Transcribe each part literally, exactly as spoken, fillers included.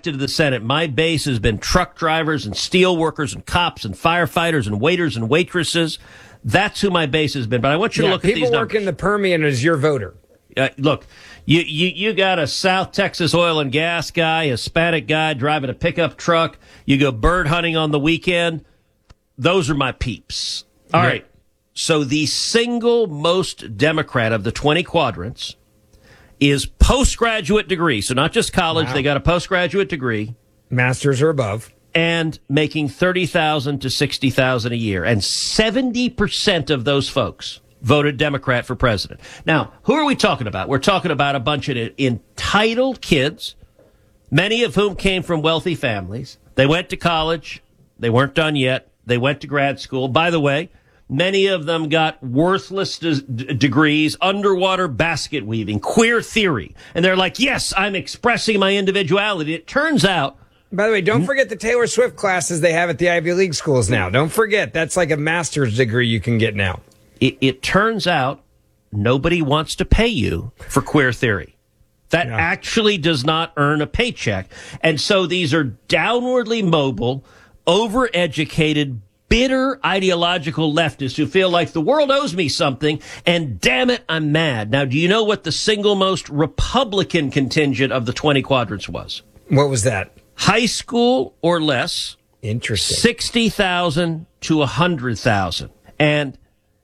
elected to the Senate, my base has been truck drivers and steel workers and cops and firefighters and waiters and waitresses. That's who my base has been. But I want you to yeah, look at these numbers. People work in the Permian as your voter. Uh, look, you, you you got a South Texas oil and gas guy, a Hispanic guy driving a pickup truck. You go bird hunting on the weekend. Those are my peeps. All right. right. So the single most Democrat of the twenty quadrants is postgraduate degree. So not just college. Wow. They got a postgraduate degree. Masters or above. And making thirty thousand dollars to sixty thousand dollars a year. And seventy percent of those folks voted Democrat for president. Now, who are we talking about? We're talking about a bunch of entitled kids, many of whom came from wealthy families. They went to college. They weren't done yet. They went to grad school. By the way, many of them got worthless d- degrees, underwater basket weaving, queer theory. And they're like, yes, I'm expressing my individuality. It turns out. By the way, don't forget the Taylor Swift classes they have at the Ivy League schools now. Don't forget, that's like a master's degree you can get now. It, it turns out nobody wants to pay you for queer theory. That yeah. actually does not earn a paycheck. And so these are downwardly mobile, overeducated, bitter ideological leftists who feel like the world owes me something, and damn it, I'm mad. Now, do you know what the single most Republican contingent of the twenty quadrants was? What was that? High school or less. Interesting. sixty thousand to one hundred thousand. And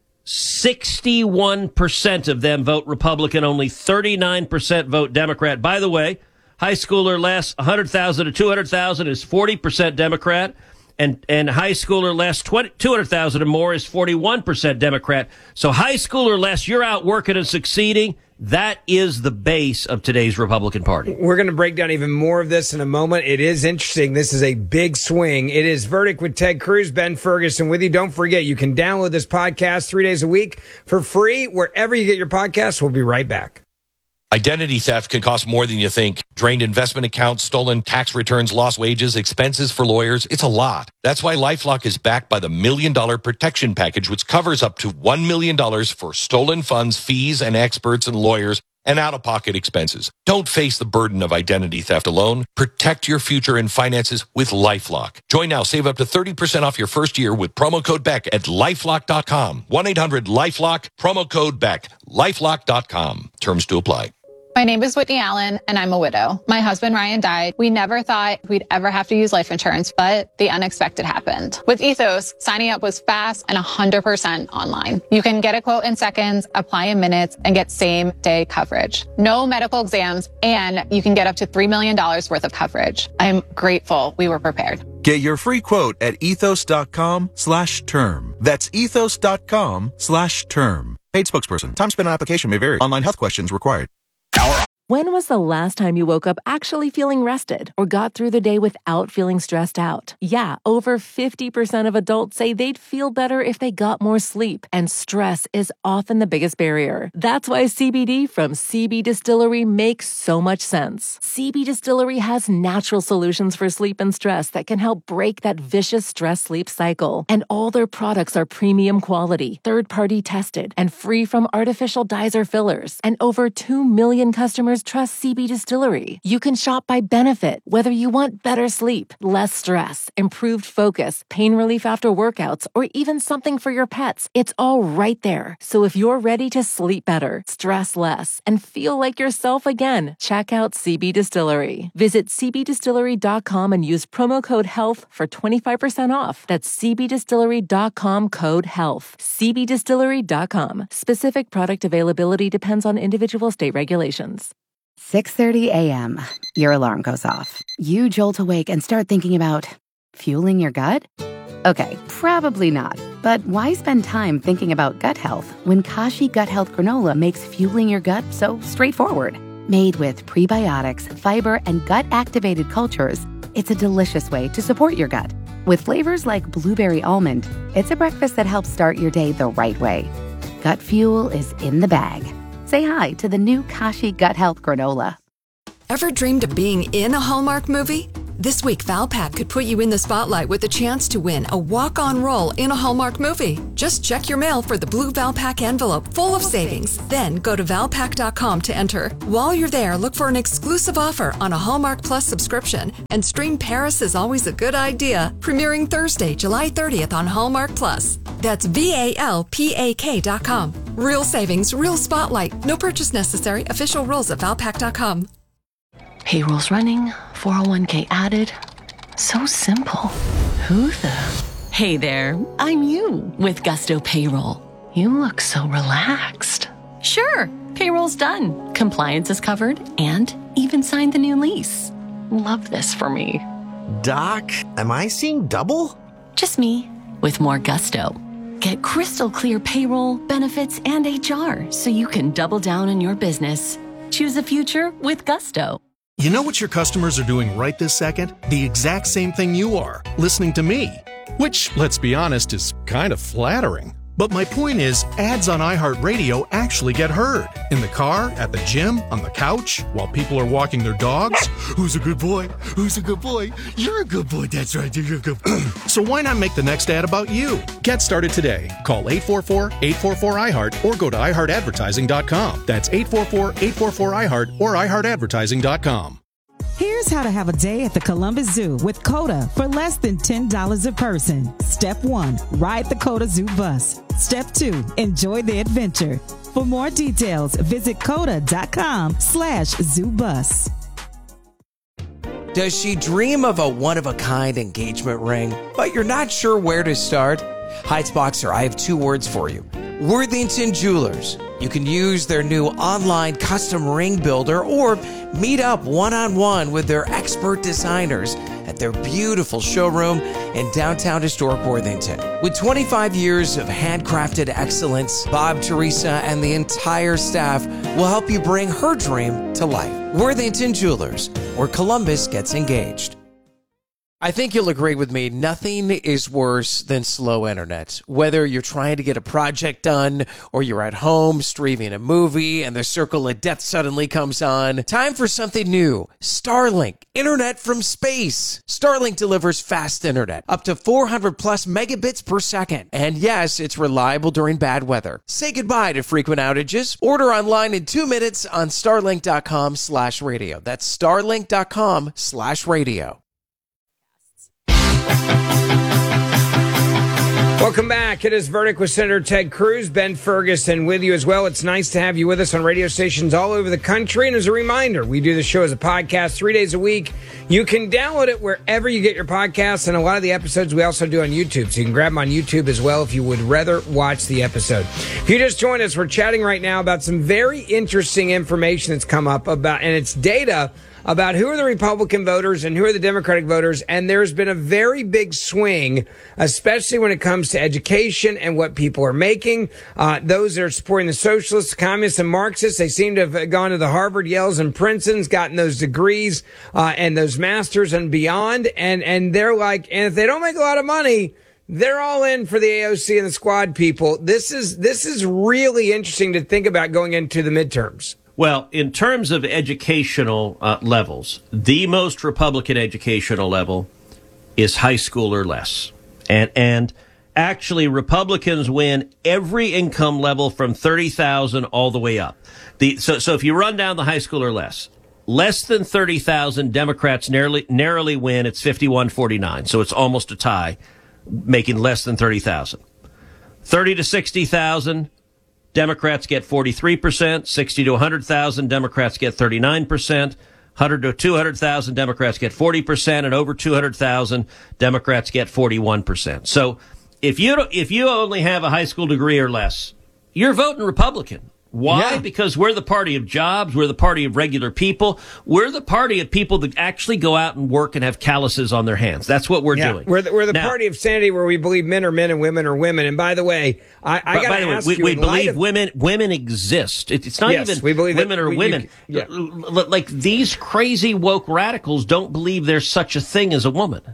sixty-one percent of them vote Republican. Only thirty-nine percent vote Democrat. By the way, high school or less, one hundred thousand to two hundred thousand is forty percent Democrat. And and high school or less, two hundred thousand or more is forty-one percent Democrat. So high school or less, you're out working and succeeding. That is the base of today's Republican Party. We're going to break down even more of this in a moment. It is interesting. This is a big swing. It is Verdict with Ted Cruz, Ben Ferguson with you. Don't forget, you can download this podcast three days a week for free wherever you get your podcasts. We'll be right back. Identity theft can cost more than you think. Drained investment accounts, stolen tax returns, lost wages, expenses for lawyers. It's a lot. That's why LifeLock is backed by the Million Dollar Protection Package, which covers up to one million dollars for stolen funds, fees, and experts and lawyers, and out-of-pocket expenses. Don't face the burden of identity theft alone. Protect your future and finances with LifeLock. Join now. Save up to thirty percent off your first year with promo code Beck at lifelock dot com. one eight hundred lifelock, promo code Beck, lifelock dot com. Terms to apply. My name is Whitney Allen, and I'm a widow. My husband, Ryan, died. We never thought we'd ever have to use life insurance, but the unexpected happened. With Ethos, signing up was fast and one hundred percent online. You can get a quote in seconds, apply in minutes, and get same-day coverage. No medical exams, and you can get up to three million dollars worth of coverage. I'm grateful we were prepared. Get your free quote at ethos.com slash term. That's ethos.com slash term. Paid spokesperson. Time spent on application may vary. Online health questions required. When was the last time you woke up actually feeling rested or got through the day without feeling stressed out? Yeah, over fifty percent of adults say they'd feel better if they got more sleep, and stress is often the biggest barrier. That's why C B D from C B Distillery makes so much sense. C B Distillery has natural solutions for sleep and stress that can help break that vicious stress-sleep cycle. And all their products are premium quality, third-party tested, and free from artificial dyes or fillers. And over two million customers trust C B Distillery. You can shop by benefit, whether you want better sleep, less stress, improved focus, pain relief after workouts, or even something for your pets. It's all right there. So if you're ready to sleep better, stress less, and feel like yourself again, check out C B Distillery. Visit c b distillery dot com and use promo code HEALTH for twenty-five percent off. That's c b distillery dot com code HEALTH. c b distillery dot com. Specific product availability depends on individual state regulations. six thirty a.m. Your alarm goes off. You jolt awake and start thinking about fueling your gut? Okay, probably not. But why spend time thinking about gut health when Kashi Gut Health Granola makes fueling your gut so straightforward? Made with prebiotics, fiber, and gut-activated cultures, it's a delicious way to support your gut. With flavors like blueberry almond, it's a breakfast that helps start your day the right way. Gut fuel is in the bag. Say hi to the new Kashi Gut Health Granola. Ever dreamed of being in a Hallmark movie? This week, Valpak could put you in the spotlight with the chance to win a walk-on role in a Hallmark movie. Just check your mail for the blue Valpak envelope full of savings. Then go to valpak dot com to enter. While you're there, look for an exclusive offer on a Hallmark Plus subscription and stream Paris is Always a Good Idea, premiering Thursday, July thirtieth on Hallmark Plus. That's V A L P A K dot com. Real savings, real spotlight. No purchase necessary. Official rules at valpak dot com. Payroll's running, four oh one k added. So simple. Who the? Hey there, I'm you with Gusto Payroll. You look so relaxed. Sure, payroll's done. Compliance is covered and even signed the new lease. Love this for me. Doc, am I seeing double? Just me with more gusto. Get crystal clear payroll, benefits, and H R so you can double down on your business. Choose a future with Gusto. You know what your customers are doing right this second? The exact same thing you are, listening to me. Which, let's be honest, is kind of flattering. But my point is, ads on iHeartRadio actually get heard. In the car, at the gym, on the couch, while people are walking their dogs. Who's a good boy? Who's a good boy? You're a good boy, that's right, you're a good boy. So why not make the next ad about you? Get started today. Call eight four four, eight four four, I heart or go to i heart advertising dot com. That's eight four four, eight four four, I heart or i heart advertising dot com. Here's how to have a day at the Columbus Zoo with COTA for less than ten dollars a person. Step one, ride the COTA Zoo bus. Step two, enjoy the adventure. For more details, visit coda dot com slash zoo bus. Does she dream of a one-of-a-kind engagement ring, but you're not sure where to start? Heights Boxer, I have two words for you. Worthington Jewelers. You can use their new online custom ring builder or meet up one-on-one with their expert designers at their beautiful showroom in downtown historic Worthington. With twenty-five years of handcrafted excellence, Bob, Teresa, and the entire staff will help you bring her dream to life. Worthington Jewelers, where Columbus gets engaged. I think you'll agree with me, nothing is worse than slow internet. Whether you're trying to get a project done or you're at home streaming a movie and the circle of death suddenly comes on, time for something new. Starlink, internet from space. Starlink delivers fast internet, up to four hundred plus megabits per second. And yes, it's reliable during bad weather. Say goodbye to frequent outages. Order online in two minutes on starlink dot com slash radio. That's starlink dot com slash radio. Welcome back. It is Verdict with Senator Ted Cruz. Ben Ferguson with you as well. It's nice to have you with us on radio stations all over the country. And as a reminder, we do the show as a podcast three days a week. You can download it wherever you get your podcasts. And a lot of the episodes we also do on YouTube. So you can grab them on YouTube as well if you would rather watch the episode. If you just joined us, we're chatting right now about some very interesting information that's come up about, and it's data about who are the Republican voters and who are the Democratic voters. And there's been a very big swing, especially when it comes to education and what people are making. Uh, those that are supporting the socialists, communists, and Marxists, they seem to have gone to the Harvard, Yales, and Princetons, gotten those degrees uh, and those masters and beyond. And, and they're like, and if they don't make a lot of money, they're all in for the A O C and the squad people. This is, this is really interesting to think about going into the midterms. Well, in terms of educational uh, levels, the most Republican educational level is high school or less. And and actually, Republicans win every income level from thirty thousand all the way up. The so so if you run down the high school or less, less than thirty thousand, Democrats narrowly narrowly win. It's fifty-one forty-nine, so it's almost a tie, making less than thirty thousand. thirty to sixty thousand. Democrats get forty-three percent, sixty to one hundred thousand, Democrats get thirty-nine percent, one hundred to two hundred thousand, Democrats get forty percent, and over two hundred thousand, Democrats get forty-one percent. So if you don't, if you only have a high school degree or less, you're voting Republican. Why? Yeah. Because we're the party of jobs. We're the party of regular people. We're the party of people that actually go out and work and have calluses on their hands. That's what we're yeah. doing. We're the, we're the now, party of sanity where we believe men are men and women are women. And by the way, I, I got to ask we, you, we believe of, women women exist. It, it's not yes, even we believe women are we, women. You, yeah. Like these crazy woke radicals don't believe there's such a thing as a woman.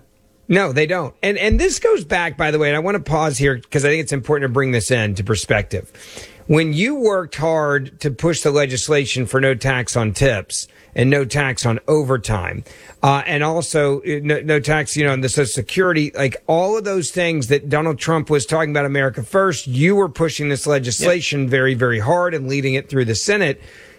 No, they don't. And and this goes back, by the way, and I want to pause here because I think it's important to bring this into perspective. When you worked hard to push the legislation for no tax on tips and no tax on overtime, uh, and also no, no tax, you know, on the Social Security, like all of those things that Donald Trump was talking about America First, you were pushing this legislation yep. very, very hard and leading it through the Senate.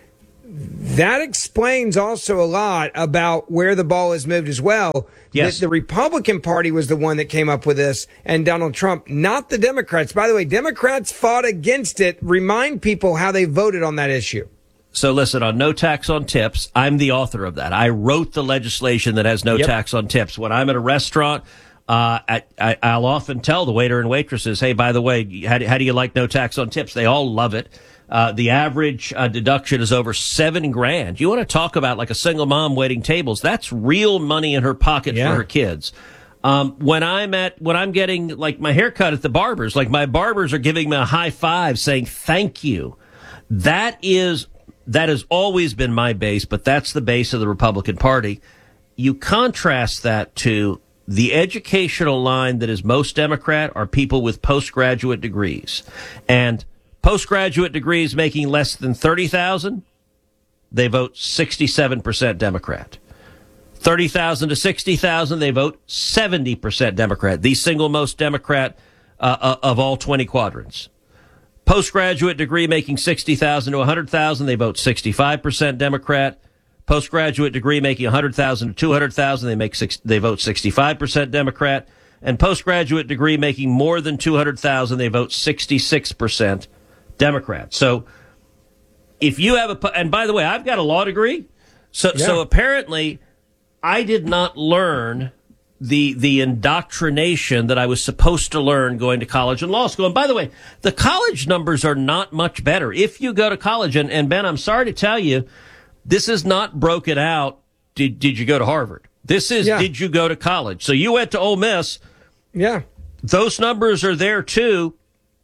That explains also a lot about where the ball has moved as well. Yes. The, the Republican Party was the one that came up with this, and Donald Trump, not the Democrats. By the way, Democrats fought against it. Remind people how they voted on that issue. So listen, on no tax on tips, I'm the author of that. I wrote the legislation that has no Yep. tax on tips. When I'm at a restaurant, uh, I, I, I'll often tell the waiter and waitresses, hey, by the way, how do, how do you like no tax on tips? They all love it. Uh, the average uh, deduction is over seven grand. You want to talk about like a single mom waiting tables? That's real money in her pocket Yeah. for her kids. Um, when I'm at, when I'm getting like my haircut at the barbers, like my barbers are giving me a high five saying thank you. That is, that has always been my base, but that's the base of the Republican Party. You contrast that to the educational line that is most Democrat are people with postgraduate degrees. And postgraduate degrees making less than thirty thousand, they vote sixty-seven percent Democrat. thirty thousand to sixty thousand, they vote seventy percent Democrat, the single most Democrat uh, of all twenty quadrants. Postgraduate degree making sixty thousand to one hundred thousand, they vote sixty-five percent Democrat. Postgraduate degree making one hundred thousand to two hundred thousand, they make six, they vote sixty-five percent Democrat. And postgraduate degree making more than two hundred thousand, they vote sixty-six percent Democrat. So if you have a, and by the way, I've got a law degree. So, Yeah. so apparently I did not learn the, the indoctrination that I was supposed to learn going to college and law school. And by the way, the college numbers are not much better. If you go to college, and, and Ben, I'm sorry to tell you, this is not broken out. Did, did you go to Harvard? This is, Yeah. did you go to college? So you went to Ole Miss. Yeah. Those numbers are there too.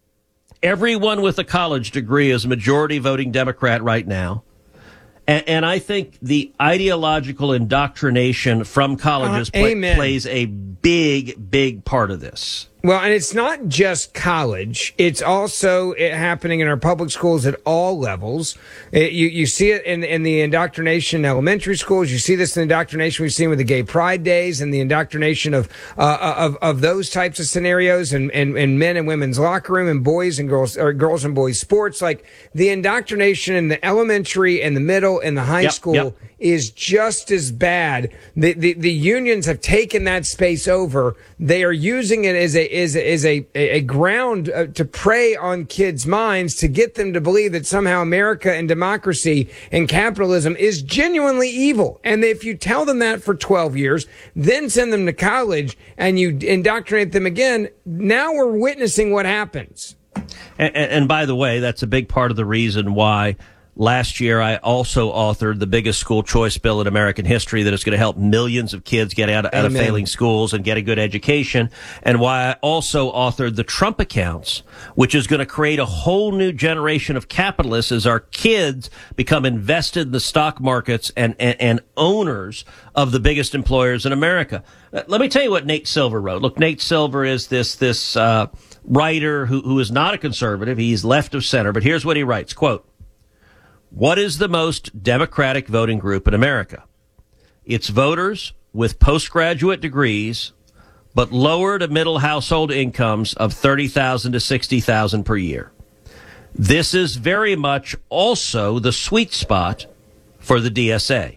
Everyone with a college degree is a majority voting Democrat right now. And, and I think the ideological indoctrination from colleges Uh, play, amen. plays a big, big part of this. Well, and it's not just college. It's also it happening in our public schools at all levels. It, you, you see it in, in the indoctrination in elementary schools. You see this in the indoctrination we've seen with the gay pride days and the indoctrination of uh, of, of those types of scenarios and, and, and men and women's locker room and boys and girls or girls and boys sports. Like the indoctrination in the elementary and the middle and the high Yep, school yep. is just as bad. The, the the unions have taken that space over. They are using it as a is is a a ground uh, to prey on kids' minds to get them to believe that somehow America and democracy and capitalism is genuinely evil. And if you tell them that for twelve years, then send them to college and you indoctrinate them again, now we're witnessing what happens. And, and, and by the way, that's a big part of the reason why last year I also authored the biggest school choice bill in American history that is going to help millions of kids get out, out of Amen. failing schools and get a good education. And why I also authored the Trump accounts, which is going to create a whole new generation of capitalists as our kids become invested in the stock markets and, and, and owners of the biggest employers in America. Let me tell you what Nate Silver wrote. Look, Nate Silver is this, this, uh, writer who, who is not a conservative. He's left of center, but here's what he writes, quote, "What is the most Democratic voting group in America? It's voters with postgraduate degrees, but lower to middle household incomes of thirty thousand to sixty thousand per year. This is very much also the sweet spot for the D S A.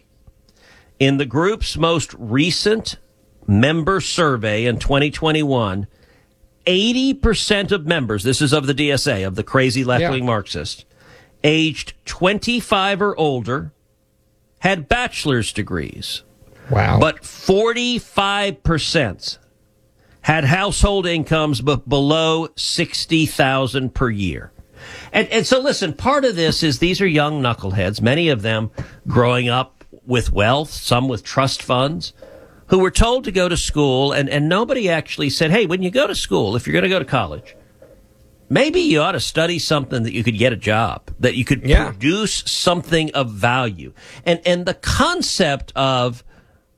In the group's most recent member survey in twenty twenty-one, eighty percent of members, this is of the D S A, of the crazy left-wing Yeah. Marxists, aged twenty-five or older, had bachelor's degrees. Wow. But forty-five percent had household incomes but below sixty thousand per year. And, and so listen, part of this is these are young knuckleheads, many of them growing up with wealth, some with trust funds, who were told to go to school, and, and nobody actually said, hey, when you go to school, if you're going to go to college, maybe you ought to study something that you could get a job, that you could Yeah. produce something of value. And and the concept of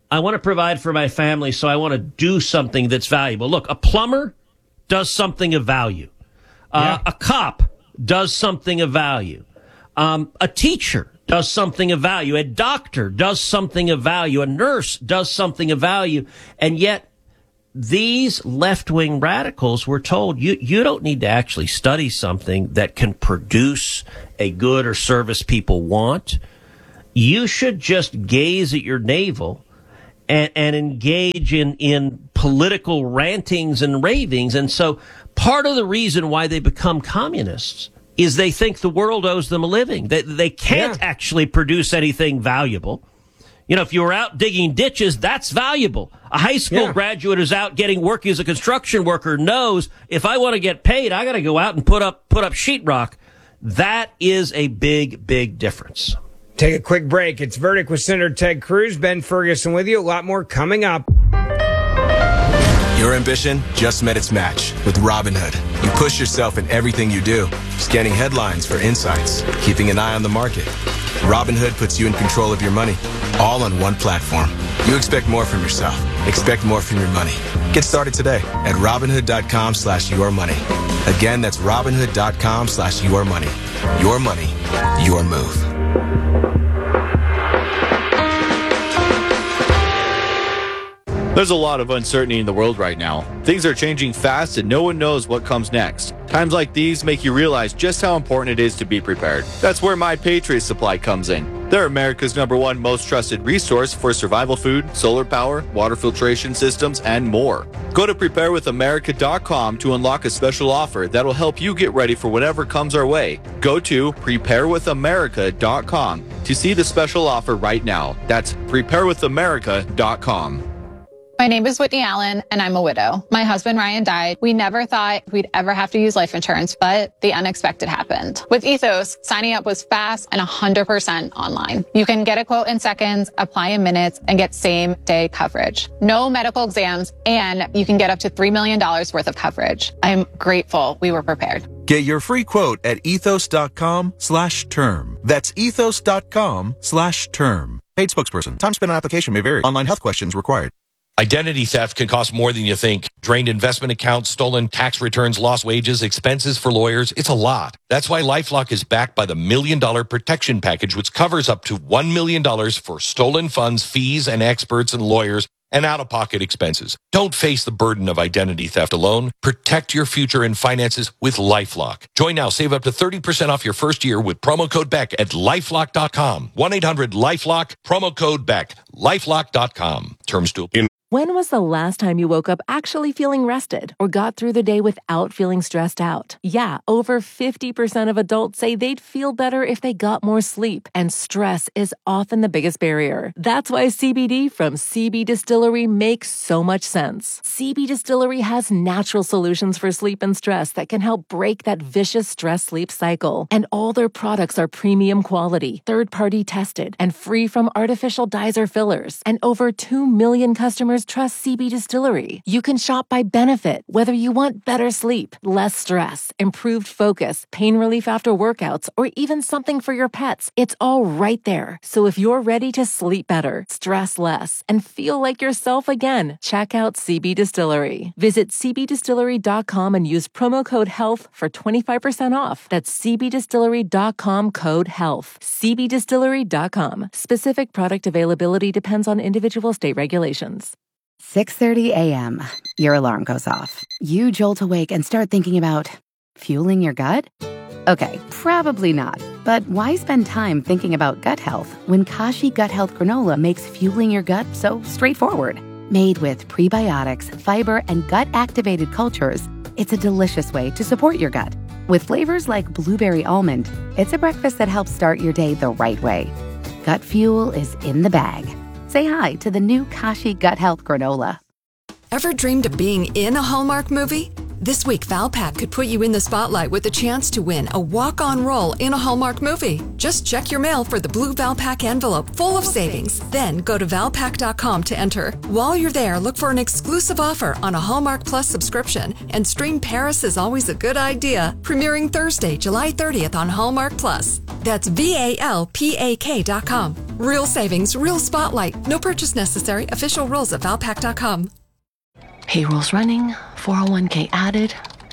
I want to provide for my family, so I want to do something that's valuable. Look, a plumber does something of value. Uh, yeah. A cop does something of value. Um, a teacher does something of value. A doctor does something of value. A nurse does something of value. And yet, these left-wing radicals were told, you, you don't need to actually study something that can produce a good or service people want. You should just gaze at your navel and, and engage in, in political rantings and ravings. And so part of the reason why they become communists is they think the world owes them a living. They, they can't yeah. actually produce anything valuable. You know, if you were out digging ditches, that's valuable. A high school yeah. graduate who's out getting work as a construction worker knows if I want to get paid, I got to go out and put up put up sheetrock. That is a big, big difference. Take a quick break. It's Verdict with Senator Ted Cruz. Ben Ferguson with you. A lot more coming up. Your ambition just met its match with Robinhood. You push yourself in everything you do, scanning headlines for insights, keeping an eye on the market. Robinhood puts you in control of your money, all on one platform. You expect more from yourself. Expect more from your money. Get started today at Robinhood.com slash your money. Again, that's Robinhood.com slash your money. Your money, your move. There's a lot of uncertainty in the world right now. Things are changing fast and no one knows what comes next. Times like these make you realize just how important it is to be prepared. That's where My Patriot Supply comes in. They're America's number one most trusted resource for survival food, solar power, water filtration systems, and more. Go to prepare with america dot com to unlock a special offer that'll help you get ready for whatever comes our way. Go to prepare with america dot com to see the special offer right now. That's prepare with america dot com. My name is Whitney Allen, and I'm a widow. My husband, Ryan, died. We never thought we'd ever have to use life insurance, but the unexpected happened. With Ethos, signing up was fast and one hundred percent online. You can get a quote in seconds, apply in minutes, and get same-day coverage. No medical exams, and you can get up to three million dollars worth of coverage. I'm grateful we were prepared. Get your free quote at ethos.com slash term. That's ethos.com slash term. Paid spokesperson. Time spent on application may vary. Online health questions required. Identity theft can cost more than you think. Drained investment accounts, stolen tax returns, lost wages, expenses for lawyers. It's a lot. That's why LifeLock is backed by the Million Dollar Protection Package, which covers up to one million dollars for stolen funds, fees, and experts and lawyers, and out-of-pocket expenses. Don't face the burden of identity theft alone. Protect your future and finances with LifeLock. Join now. Save up to thirty percent off your first year with promo code Beck at lifelock dot com. one eight hundred lifelock, promo code Beck, lifelock dot com. Terms to apply. When was the last time you woke up actually feeling rested or got through the day without feeling stressed out? Yeah, over fifty percent of adults say they'd feel better if they got more sleep, and stress is often the biggest barrier. That's why C B D from C B Distillery makes so much sense. C B Distillery has natural solutions for sleep and stress that can help break that vicious stress-sleep cycle. And all their products are premium quality, third-party tested, and free from artificial dyes or fillers. And over two million customers trust C B Distillery. You can shop by benefit, whether you want better sleep, less stress, improved focus, pain relief after workouts, or even something for your pets. It's all right there. So if you're ready to sleep better, stress less, and feel like yourself again, check out C B Distillery. Visit c b distillery dot com and use promo code HEALTH for twenty-five percent off. That's c b distillery dot com code HEALTH. c b distillery dot com. Specific product availability depends on individual state regulations. six thirty a.m. Your alarm goes off. You jolt awake and start thinking about fueling your gut? Okay, probably not. But why spend time thinking about gut health when Kashi Gut Health Granola makes fueling your gut so straightforward? Made with prebiotics, fiber, and gut-activated cultures, it's a delicious way to support your gut. With flavors like blueberry almond, it's a breakfast that helps start your day the right way. Gut fuel is in the bag. Say hi to the new Kashi Gut Health Granola. Ever dreamed of being in a Hallmark movie? This week, Valpak could put you in the spotlight with the chance to win a walk-on role in a Hallmark movie. Just check your mail for the blue Valpak envelope full of savings. Then go to valpak dot com to enter. While you're there, look for an exclusive offer on a Hallmark Plus subscription and stream Paris is Always a Good Idea, premiering Thursday, July thirtieth on Hallmark Plus. That's V A L P A K dot com. Real savings, real spotlight. No purchase necessary. Official rules at valpak dot com. Payroll's running, four oh one k added.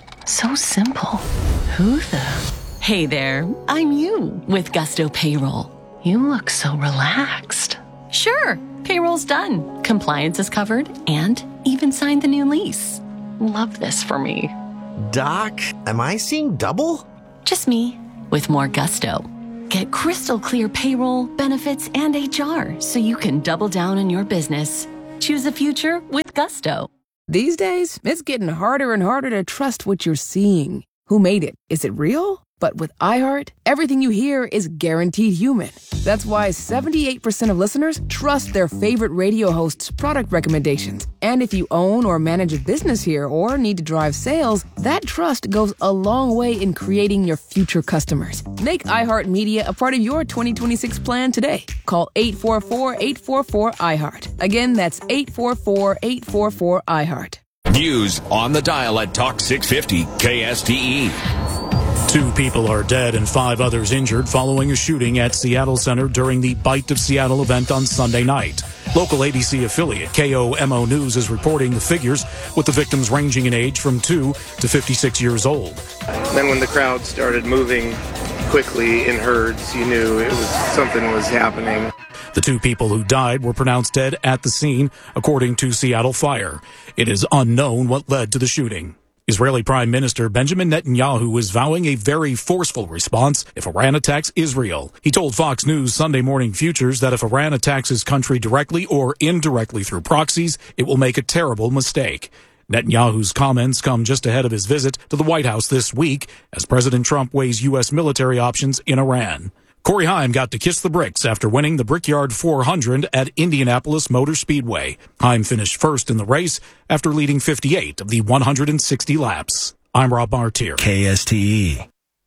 So simple. Who the? Hey there, I'm you with Gusto Payroll. You look so relaxed. Sure, payroll's done. Compliance is covered and even signed the new lease. Love this for me. Doc, am I seeing double? Just me with more gusto. Get crystal clear payroll, benefits, and H R so you can double down on your business. Choose a future with Gusto. These days, it's getting harder and harder to trust what you're seeing. Who made it? Is it real? But with iHeart, everything you hear is guaranteed human. That's why seventy-eight percent of listeners trust their favorite radio hosts' product recommendations. And if you own or manage a business here or need to drive sales, that trust goes a long way in creating your future customers. Make iHeartMedia a part of your twenty twenty-six plan today. Call eight four four, eight four four, iHeart. Again, that's eight four four, eight four four, iHeart. News on the dial at Talk six fifty K S T E. Two people are dead and five others injured following a shooting at Seattle Center during the Bite of Seattle event on Sunday night. Local A B C affiliate K O M O News is reporting the figures, with the victims ranging in age from two to fifty-six years old. Then when the crowd started moving quickly in herds, you knew it was something was happening. The two people who died were pronounced dead at the scene, according to Seattle Fire. It is unknown what led to the shooting. Israeli Prime Minister Benjamin Netanyahu is vowing a very forceful response if Iran attacks Israel. He told Fox News Sunday Morning Futures that if Iran attacks his country directly or indirectly through proxies, it will make a terrible mistake. Netanyahu's comments come just ahead of his visit to the White House this week as President Trump weighs U S military options in Iran. Corey Haim got to kiss the bricks after winning the Brickyard four hundred at Indianapolis Motor Speedway. Haim finished first in the race after leading fifty-eight of the one hundred sixty laps. I'm Rob Martier. K S T E.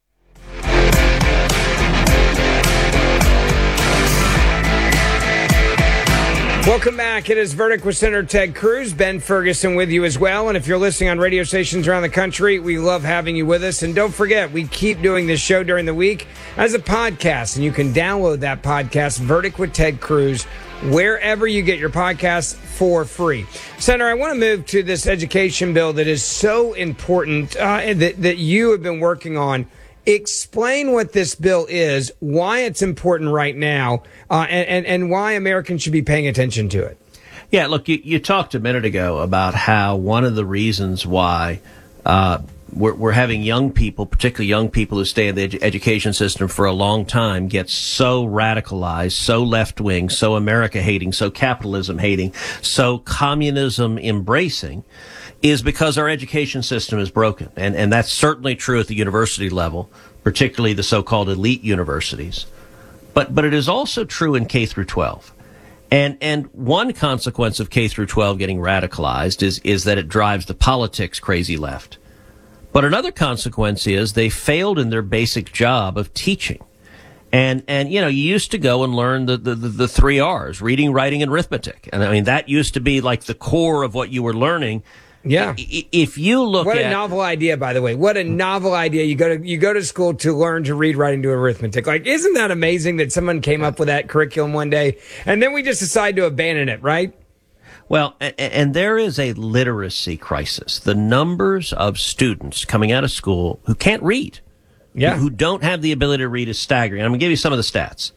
Welcome back. It is Verdict with Senator Ted Cruz. Ben Ferguson with you as well. And if you're listening on radio stations around the country, we love having you with us. And don't forget, we keep doing this show during the week as a podcast. And you can download that podcast, Verdict with Ted Cruz, wherever you get your podcasts for free. Senator, I want to move to this education bill that is so important uh, that, that you have been working on. Explain what this bill is, why it's important right now, uh, and, and, and why Americans should be paying attention to it. Yeah, look, you, you talked a minute ago about how one of the reasons why uh, we're, we're having young people, particularly young people who stay in the ed- education system for a long time, get so radicalized, so left-wing, so America-hating, so capitalism-hating, so communism-embracing, is because our education system is broken. And, and that's certainly true at the university level, particularly the so-called elite universities. But, but it is also true in K through twelve. And, and one consequence of K through twelve getting radicalized is, is that it drives the politics crazy left. But another consequence is they failed in their basic job of teaching. And, and, you know, you used to go and learn the, the, the, the three R's, reading, writing, and arithmetic. And I mean, that used to be like the core of what you were learning. Yeah. If you look what at... What a novel idea, by the way. What a novel idea. You go to you go to school to learn to read, write, and do arithmetic. Like, isn't that amazing that someone came up with that curriculum one day, and then we just decide to abandon it, right? Well, and, and there is a literacy crisis. The numbers of students coming out of school who can't read, yeah, who, who don't have the ability to read is staggering. I'm going to give you some of the stats.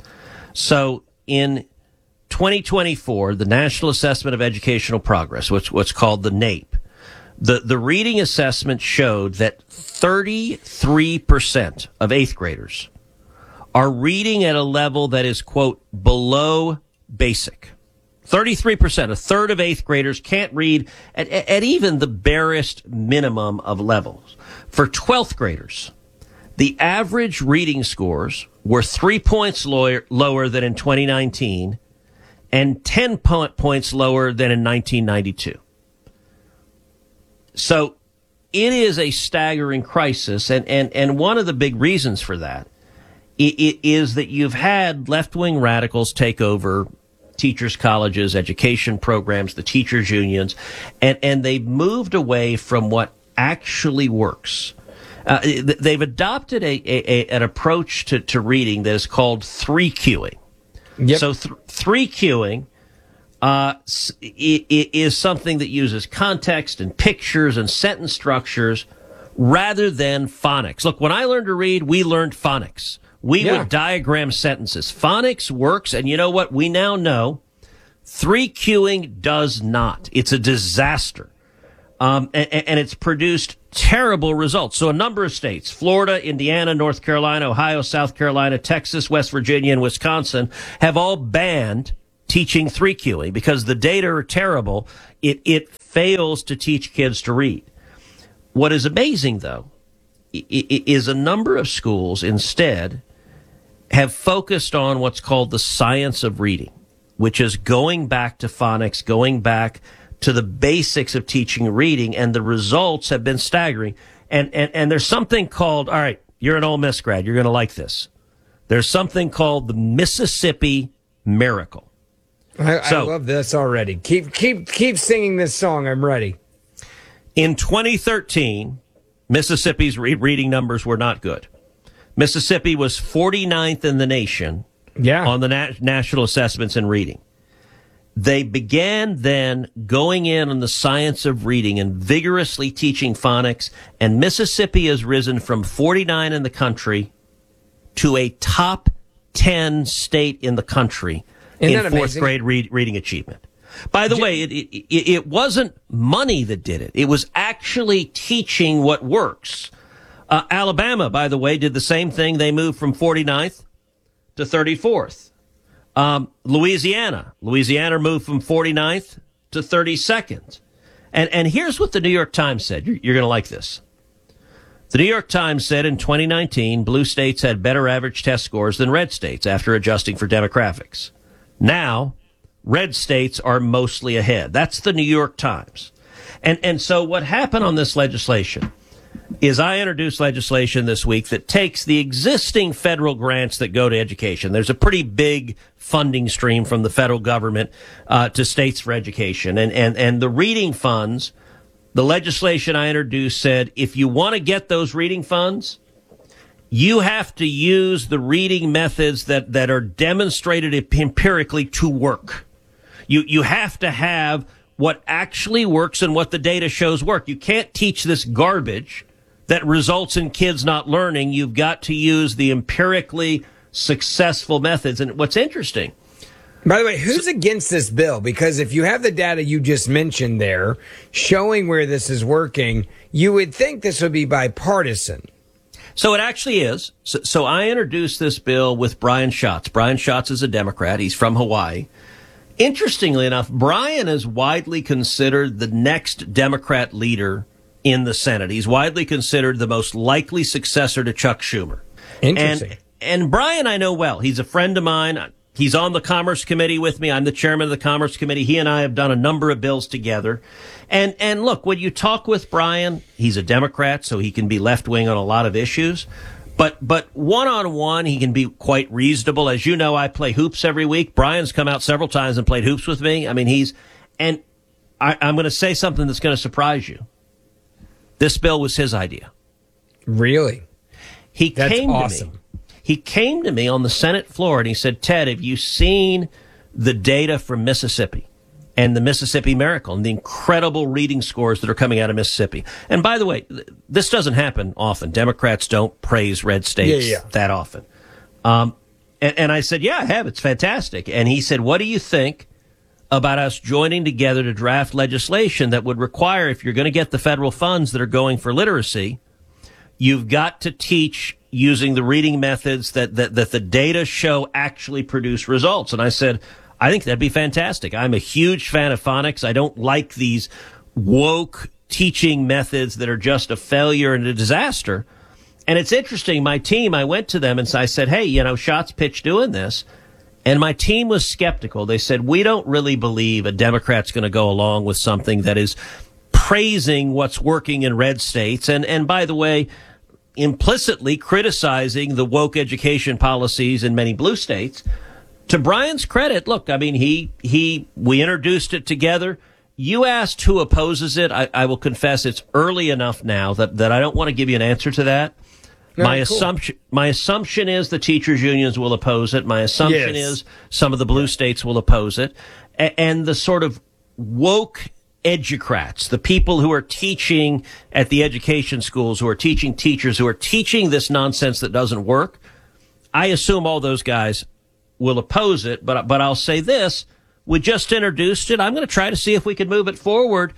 So in twenty twenty-four, the National Assessment of Educational Progress, which what's called the NAEP, The the reading assessment showed that thirty-three percent of eighth graders are reading at a level that is, quote, below basic. thirty-three percent, a third of eighth graders can't read at, at even the barest minimum of levels. For twelfth graders, the average reading scores were three points lower, lower than in twenty nineteen and ten po- points lower than in nineteen ninety-two. So it is a staggering crisis. And, and, and one of the big reasons for that it, it is that you've had left-wing radicals take over teachers' colleges, education programs, the teachers' unions, and, and they've moved away from what actually works. Uh, they've adopted a, a, a an approach to, to reading that is called three queuing. Yep. So th- three queuing uh, it, it is something that uses context and pictures and sentence structures rather than phonics. Look, when I learned to read, we learned phonics. We yeah. would diagram sentences. Phonics works, and you know what? We now know three queuing does not. It's a disaster. Um, and, and it's produced terrible results. So a number of states, Florida, Indiana, North Carolina, Ohio, South Carolina, Texas, West Virginia, and Wisconsin, have all banned teaching three queuing because the data are terrible. It, it fails to teach kids to read. What is amazing, though, is a number of schools instead have focused on what's called the science of reading, which is going back to phonics, going back to the basics of teaching reading, and the results have been staggering. And, and, and there's something called, all right, you're an Ole Miss grad, you're going to like this. There's something called the Mississippi Miracle. I, so, I love this already. Keep, keep, keep singing this song. I'm ready. In twenty thirteen, Mississippi's re- reading numbers were not good. Mississippi was forty-ninth in the nation yeah. on the na- national assessments in reading. They began then going in on the science of reading and vigorously teaching phonics, and Mississippi has risen from forty-nine in the country to a top ten state in the country Isn't in that fourth amazing? grade read, reading achievement. By the way, it, it, it wasn't money that did it. It was actually teaching what works. Uh, Alabama, by the way, did the same thing. They moved from forty-ninth to thirty-fourth. Um, Louisiana, Louisiana moved from forty-ninth to thirty-second. And, and here's what the New York Times said. You're, you're going to like this. The New York Times said in twenty nineteen, blue states had better average test scores than red states after adjusting for demographics. Now, red states are mostly ahead. That's the New York Times. And, and so what happened on this legislation is I introduced legislation this week that takes the existing federal grants that go to education. There's a pretty big funding stream from the federal government uh, to states for education. And, and, and the reading funds, the legislation I introduced said, if you want to get those reading funds, you have to use the reading methods that, that are demonstrated empirically to work. You, you have to have what actually works and what the data shows work. You can't teach this garbage that results in kids not learning. You've got to use the empirically successful methods. And what's interesting, by the way, who's so, against this bill? Because if you have the data you just mentioned there showing where this is working, you would think this would be bipartisan. So it actually is. So, so I introduced this bill with Brian Schatz. Brian Schatz is a Democrat. He's from Hawaii. Interestingly enough, Brian is widely considered the next Democrat leader in the Senate. He's widely considered the most likely successor to Chuck Schumer. Interesting. And, and Brian I know well. He's a friend of mine. He's on the Commerce Committee with me. I'm the chairman of the Commerce Committee. He and I have done a number of bills together. And and look, when you talk with Brian, he's a Democrat, so he can be left-wing on a lot of issues. But but one-on-one, he can be quite reasonable. As you know, I play hoops every week. Brian's come out several times and played hoops with me. I mean, he's... And I, I'm going to say something that's going to surprise you. This bill was his idea. Really? He That's came awesome. to me. He came to me on the Senate floor and he said, Ted, have you seen the data from Mississippi and the Mississippi Miracle and the incredible reading scores that are coming out of Mississippi? And by the way, this doesn't happen often. Democrats don't praise red states yeah, yeah. that often. Um, and, and I said, yeah, I have. It's fantastic. And he said, what do you think about us joining together to draft legislation that would require, if you're going to get the federal funds that are going for literacy, you've got to teach using the reading methods that, that, that the data show actually produce results. And I said, I think that'd be fantastic. I'm a huge fan of phonics. I don't like these woke teaching methods that are just a failure and a disaster. And it's interesting. My team, I went to them and I said, hey, you know, Schatz pitched doing this. And my team was skeptical. They said, we don't really believe a Democrat's going to go along with something that is praising what's working in red states. And, and by the way, implicitly criticizing the woke education policies in many blue states. To Brian's credit, look, I mean, he, he, we introduced it together. You asked who opposes it. I, I will confess it's early enough now that, that I don't want to give you an answer to that. No, my cool. assumption, my assumption is the teachers unions will oppose it. My assumption yes. is some of the blue states will oppose it. A- and the sort of woke educrats, the people who are teaching at the education schools, who are teaching teachers, who are teaching this nonsense that doesn't work, I assume all those guys will oppose it. But, but I'll say this, we just introduced it. I'm going to try to see if we can move it forward,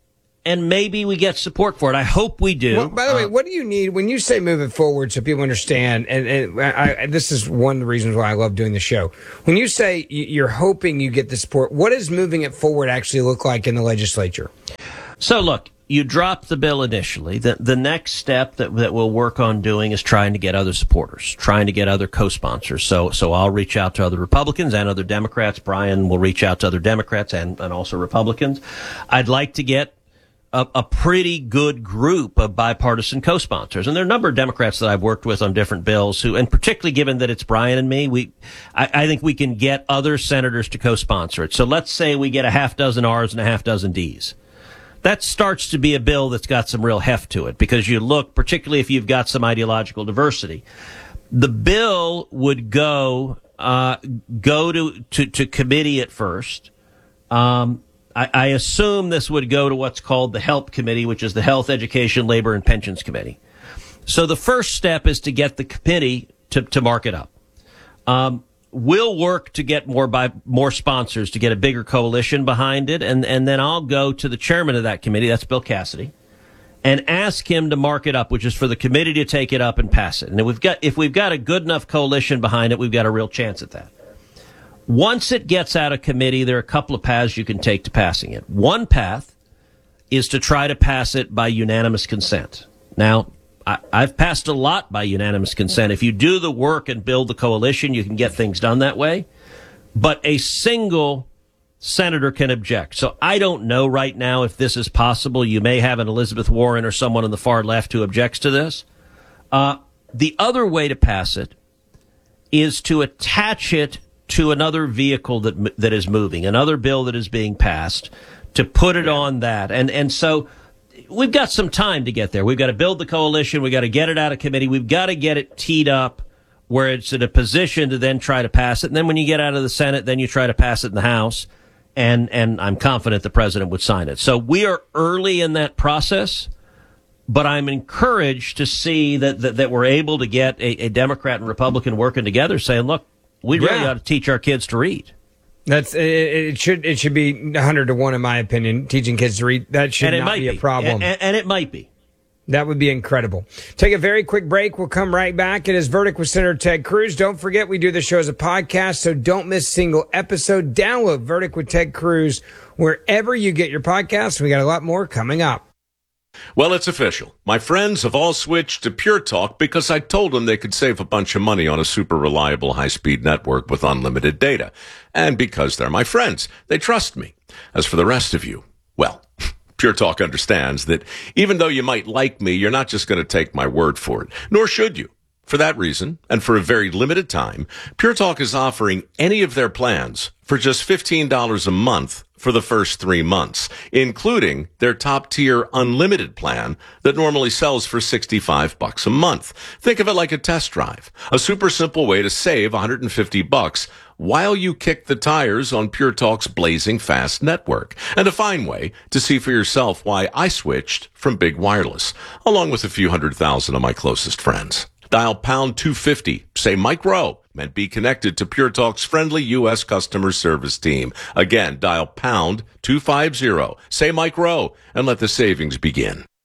and maybe we get support for it. I hope we do. Well, by the way, uh, what do you need when you say move it forward so people understand? And, and I, this is one of the reasons why I love doing the show. When you say you're hoping you get the support, what does moving it forward actually look like in the legislature? So, look, you dropped the bill initially. The, the next step that, that we'll work on doing is trying to get other supporters, trying to get other co-sponsors. So, so I'll reach out to other Republicans and other Democrats. Brian will reach out to other Democrats and, and also Republicans. I'd like to get A, a pretty good group of bipartisan co-sponsors. And there are a number of Democrats that I've worked with on different bills who, and particularly given that it's Brian and me, we, I, I think we can get other senators to co-sponsor it. So let's say we get a half dozen R's and a half dozen D's. That starts to be a bill that's got some real heft to it, because you look, particularly if you've got some ideological diversity. The bill would go, uh, go to, to, to committee at first. Um, I, I assume this would go to what's called the HELP Committee, which is the Health, Education, Labor, and Pensions Committee. So the first step is to get the committee to, to mark it up. Um, we'll work to get more by more sponsors, to get a bigger coalition behind it, and, and then I'll go to the chairman of that committee, that's Bill Cassidy, and ask him to mark it up, which is for the committee to take it up and pass it. And if we've got if we've got a good enough coalition behind it, we've got a real chance at that. Once it gets out of committee, there are a couple of paths you can take to passing it. One path is to try to pass it by unanimous consent. Now, I, I've passed a lot by unanimous consent. If you do the work and build the coalition, you can get things done that way. But a single senator can object. So I don't know right now if this is possible. You may have an Elizabeth Warren or someone on the far left who objects to this. Uh, the other way to pass it is to attach it to another vehicle that that is moving, another bill that is being passed, to put it on that. And and so we've got some time to get there. We've got to build the coalition. We've got to get it out of committee. We've got to get it teed up where it's in a position to then try to pass it. And then when you get out of the Senate, then you try to pass it in the House. And and I'm confident the president would sign it. So we are early in that process, but I'm encouraged to see that that, that we're able to get a, a Democrat and Republican working together saying, look, we really yeah. ought to teach our kids to read. That's it, it. Should it should be one hundred to one in my opinion. Teaching kids to read, that should not be, be a problem, and, and it might be. That would be incredible. Take a very quick break. We'll come right back. It is Verdict with Senator Ted Cruz. Don't forget we do the show as a podcast, so don't miss a single episode. Download Verdict with Ted Cruz wherever you get your podcasts. We got a lot more coming up. Well, it's official. My friends have all switched to Pure Talk because I told them they could save a bunch of money on a super reliable high-speed network with unlimited data. And because they're my friends, they trust me. As for the rest of you, well, Pure Talk understands that even though you might like me, you're not just going to take my word for it, nor should you. For that reason, and for a very limited time, Pure Talk is offering any of their plans for just fifteen dollars a month for the first three months, including their top-tier unlimited plan that normally sells for sixty-five bucks a month. Think of it like a test drive, a super simple way to save one hundred fifty bucks while you kick the tires on Pure Talk's blazing fast network, and a fine way to see for yourself why I switched from Big Wireless, along with a few hundred thousand of my closest friends. Dial pound two fifty, say Mike Rowe, and be connected to Pure Talk's friendly U S customer service team. Again, dial pound two fifty, say Mike Rowe, and let the savings begin.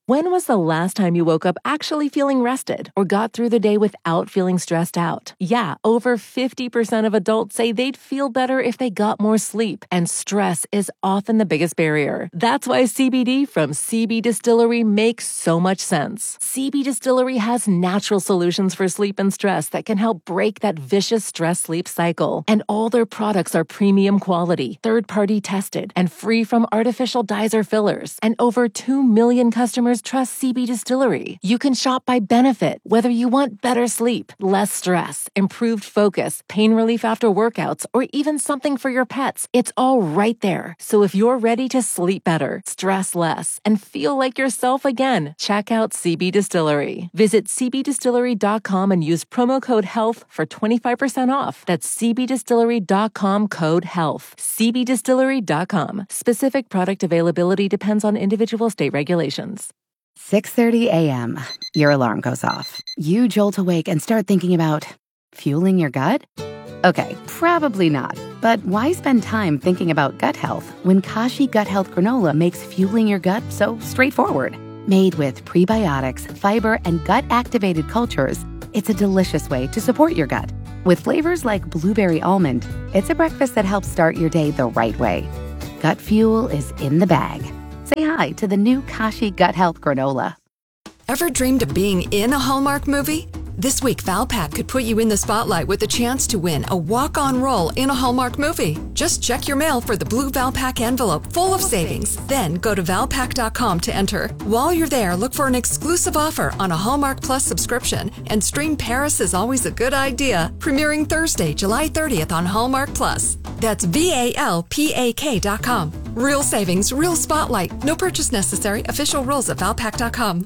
When was the last time you woke up actually feeling rested or got through the day without feeling stressed out? Yeah, over fifty percent of adults say they'd feel better if they got more sleep, and stress is often the biggest barrier. That's why C B D from C B Distillery makes so much sense. C B Distillery has natural solutions for sleep and stress that can help break that vicious stress-sleep cycle. And all their products are premium quality, third-party tested, and free from artificial dyes or fillers. And over two million customers trust C B Distillery. You can shop by benefit, whether you want better sleep, less stress, improved focus, pain relief after workouts, or even something for your pets. It's all right there. So if you're ready to sleep better, stress less, and feel like yourself again, check out C B Distillery. Visit c b distillery dot com and use promo code HEALTH for twenty-five percent off. That's c b distillery dot com code HEALTH. c b distillery dot com. Specific product availability depends on individual state regulations. six thirty a.m. Your alarm goes off. You jolt awake and start thinking about fueling your gut? Okay, probably not. But why spend time thinking about gut health when Kashi Gut Health Granola makes fueling your gut so straightforward? Made with prebiotics, fiber, and gut-activated cultures, it's a delicious way to support your gut. With flavors like blueberry almond, it's a breakfast that helps start your day the right way. Gut fuel is in the bag. Say hi to the new Kashi Gut Health Granola. Ever dreamed of being in a Hallmark movie? This week, Valpak could put you in the spotlight with the chance to win a walk-on role in a Hallmark movie. Just check your mail for the blue Valpak envelope full of savings. Then go to valpak dot com to enter. While you're there, look for an exclusive offer on a Hallmark Plus subscription and stream Paris is Always a Good Idea, premiering Thursday, July thirtieth on Hallmark Plus. That's V A L P A K dot com. Real savings, real spotlight. No purchase necessary. Official rules at valpak dot com.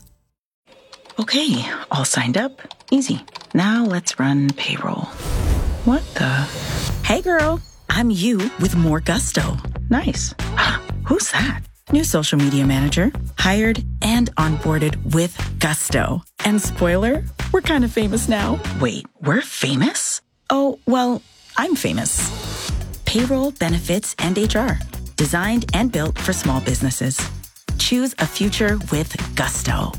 Okay, all signed up. Easy. Now let's run payroll. What the? Hey girl, I'm you with more gusto. Nice. Who's that? New social media manager. Hired and onboarded with gusto. And spoiler, we're kind of famous now. Wait, we're famous? Oh, well, I'm famous. Payroll, benefits, and H R. Designed and built for small businesses. Choose a future with gusto.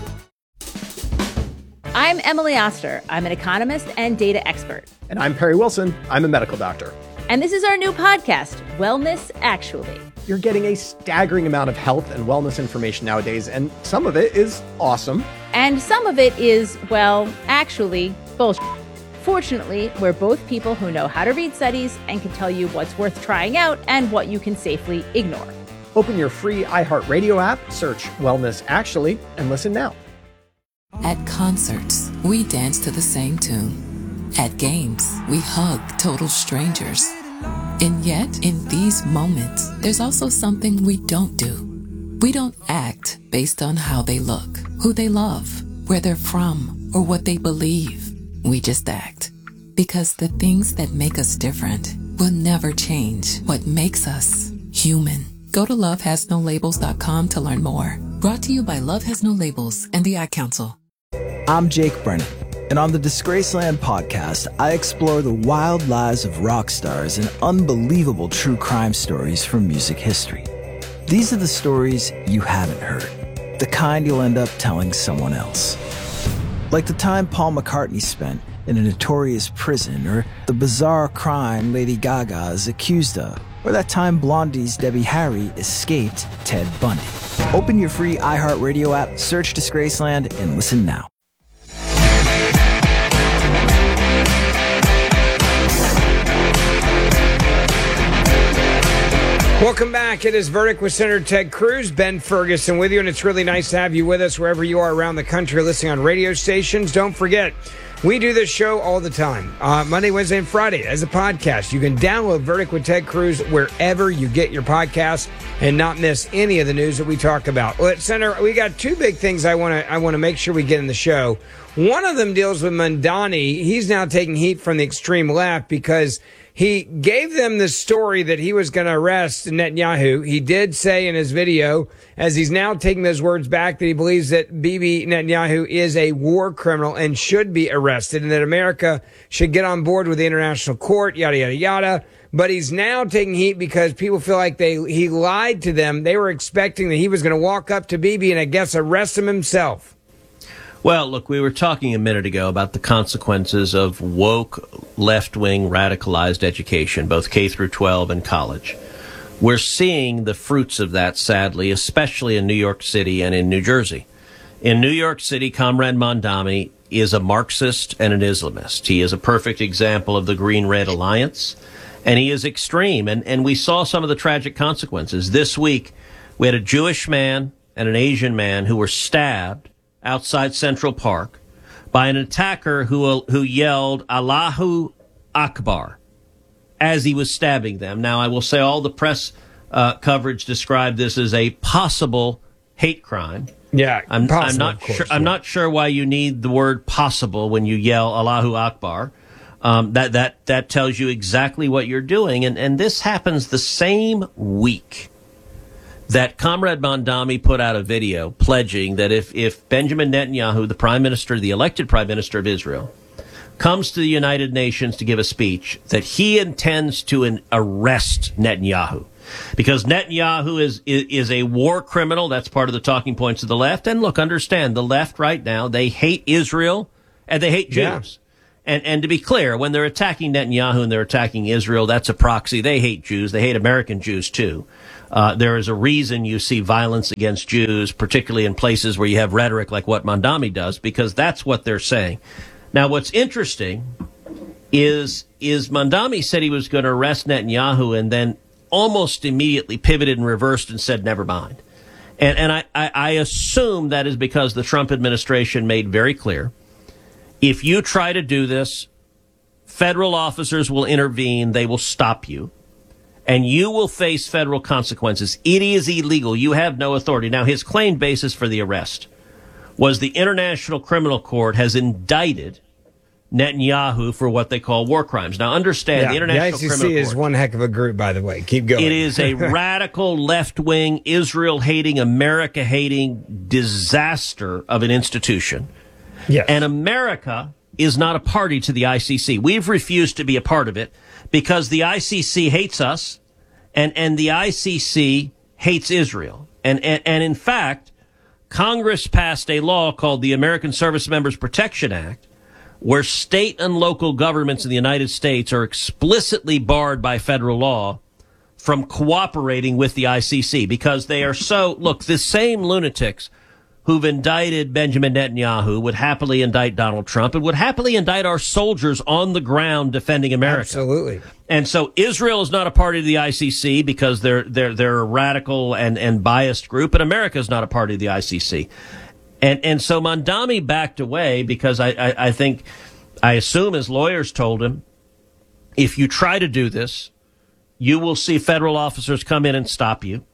I'm Emily Oster. I'm an economist and data expert. And I'm Perry Wilson. I'm a medical doctor. And this is our new podcast, Wellness Actually. You're getting a staggering amount of health and wellness information nowadays, and some of it is awesome. And some of it is, well, actually, bullshit. Fortunately, we're both people who know how to read studies and can tell you what's worth trying out and what you can safely ignore. Open your free iHeartRadio app, search Wellness Actually, and listen now. At concerts, we dance to the same tune. At games, we hug total strangers. And yet, in these moments, there's also something we don't do. We don't act based on how they look, who they love, where they're from, or what they believe. We just act. Because the things that make us different will never change what makes us human. Go to love has no labels dot com to learn more. Brought to you by Love Has No Labels and the Ad Council. I'm Jake Brennan, and on the Disgraceland podcast, I explore the wild lives of rock stars and unbelievable true crime stories from music history. These are the stories you haven't heard, the kind you'll end up telling someone else. Like the time Paul McCartney spent in a notorious prison, or the bizarre crime Lady Gaga is accused of, or that time Blondie's Debbie Harry escaped Ted Bundy. Open your free iHeartRadio app, search Disgraceland, and listen now. Welcome back. It is Verdict with Senator Ted Cruz, Ben Ferguson with you, and it's really nice to have you with us wherever you are around the country listening on radio stations. Don't forget, we do this show all the time, uh, Monday, Wednesday, and Friday as a podcast. You can download Verdict with Ted Cruz wherever you get your podcasts and not miss any of the news that we talk about. Well, Senator, we got two big things I want to I want to make sure we get in the show. One of them deals with Mamdani. He's now taking heat from the extreme left because he gave them the story that he was going to arrest Netanyahu. He did say in his video, as he's now taking those words back, that he believes that Bibi Netanyahu is a war criminal and should be arrested, and that America should get on board with the international court, yada, yada, yada. but he's now taking heat because people feel like they he lied to them. They were expecting that he was going to walk up to Bibi and I guess arrest him himself. Well, look, we were talking a minute ago about the consequences of woke, left-wing, radicalized education, both K through twelve and college. We're seeing the fruits of that, sadly, especially in New York City and in New Jersey. In New York City, Comrade Mondami is a Marxist and an Islamist. He is a perfect example of the Green-Red Alliance, and he is extreme. And, and we saw some of the tragic consequences. This week, we had a Jewish man and an Asian man who were stabbed outside Central Park by an attacker who who yelled Allahu Akbar as he was stabbing them. Now, I will say all the press uh, coverage described this as a possible hate crime. Yeah, I'm, possible, I'm not course, sure. yeah. I'm not sure why you need the word possible when you yell Allahu Akbar. Um, that that that tells you exactly what you're doing, and and this happens the same week that Comrade Mondami put out a video pledging that if, if Benjamin Netanyahu, the prime minister, the elected prime minister of Israel, comes to the United Nations to give a speech, that he intends to an, arrest Netanyahu. Because Netanyahu is, is is a war criminal. That's part of the talking points of the left. And look, understand, the left right now, they hate Israel and they hate Jews. Yeah. And and to be clear, when they're attacking Netanyahu and they're attacking Israel, that's a proxy. They hate Jews. They hate American Jews, too. Uh, there is a reason you see violence against Jews, particularly in places where you have rhetoric like what Mondami does, because that's what they're saying. Now, what's interesting is is Mondami said he was going to arrest Netanyahu and then almost immediately pivoted and reversed and said, never mind. And, and I, I, I assume that is because the Trump administration made very clear, if you try to do this, federal officers will intervene. They will stop you. And you will face federal consequences. It is illegal. You have no authority. Now, his claimed basis for the arrest was the International Criminal Court has indicted Netanyahu for what they call war crimes. Now, understand, Yeah, the International the I C C Criminal Court is one heck of a group, by the way. Keep going. It is a radical, left-wing, Israel-hating, America-hating disaster of an institution. Yes. And America is not a party to the I C C. We've refused to be a part of it because the I C C hates us and, and the I C C hates Israel. And, and, and in fact, Congress passed a law called the American Service Members Protection Act, where state and local governments in the United States are explicitly barred by federal law from cooperating with the I C C because they are so, look, the same lunatics who've indicted Benjamin Netanyahu would happily indict Donald Trump and would happily indict our soldiers on the ground defending America. Absolutely. And so Israel is not a party to the I C C because they're they're they're a radical and, and biased group, and America is not a party to the I C C. And and so Mondami backed away because I, I, I think, I assume his lawyers told him, if you try to do this, you will see federal officers come in and stop you.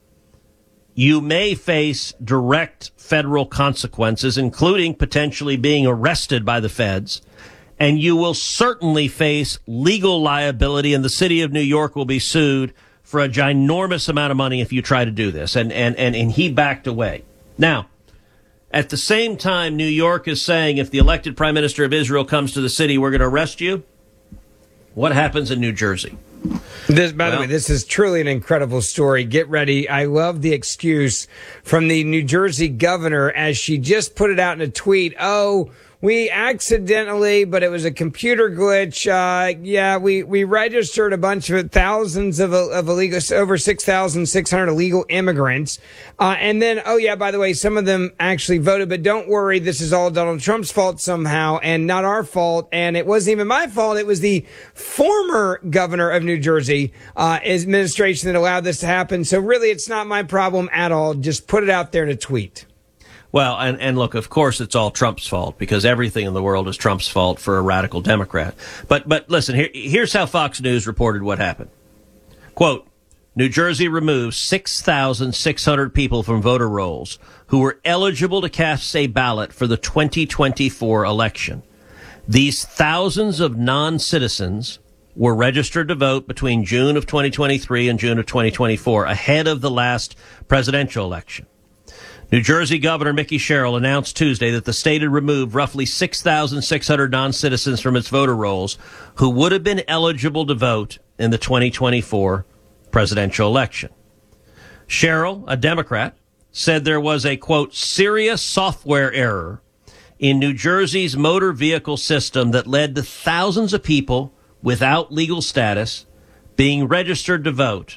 You may face direct federal consequences, including potentially being arrested by the feds. And you will certainly face legal liability, and the city of New York will be sued for a ginormous amount of money if you try to do this. And, and, and, and he backed away. Now, at the same time, New York is saying if the elected prime minister of Israel comes to the city, we're going to arrest you. What happens in New Jersey? This, by well, the way, this is truly an incredible story. Get ready. I love the excuse from the New Jersey governor as she just put it out in a tweet. Oh, we accidentally, but it was a computer glitch. Uh, yeah, we, we registered a bunch of thousands of, of illegal, over six thousand six hundred illegal immigrants. Uh, and then, oh yeah, by the way, some of them actually voted, but don't worry. This is all Donald Trump's fault somehow and not our fault. And it wasn't even my fault. It was the former governor of New Jersey, uh, administration that allowed this to happen. So really, it's not my problem at all. Just put it out there in a tweet. Well, and, and look, of course, it's all Trump's fault because everything in the world is Trump's fault for a radical Democrat. But but listen, here, here's how Fox News reported what happened. Quote, New Jersey removes six thousand six hundred people from voter rolls who were eligible to cast a ballot for the twenty twenty-four election. These thousands of non-citizens were registered to vote between June of twenty twenty-three and June of twenty twenty-four, ahead of the last presidential election. New Jersey Governor Mickey Sherrill announced Tuesday that the state had removed roughly six thousand six hundred non-citizens from its voter rolls who would have been eligible to vote in the twenty twenty-four presidential election. Cheryl, a Democrat, said there was a, quote, serious software error in New Jersey's motor vehicle system that led to thousands of people without legal status being registered to vote